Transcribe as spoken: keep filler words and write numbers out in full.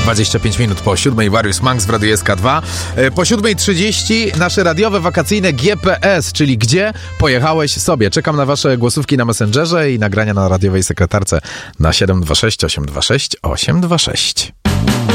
dwadzieścia pięć minut po siódmej, Warius Manx w Radiu S K dwa. Po siódmej trzydzieści nasze radiowe wakacyjne G P S, czyli gdzie pojechałeś sobie. Czekam na wasze głosówki na Messengerze i nagrania na radiowej sekretarce na siedem dwa sześć osiem dwa sześć osiem dwa sześć.